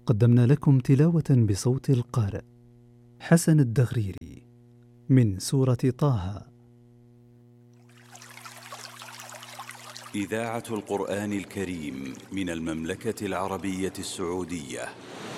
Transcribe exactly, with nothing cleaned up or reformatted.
قدمنا لكم تلاوة بصوت القارئ حسن الدغريري من سورة طه. إذاعة القرآن الكريم من المملكة العربية السعودية.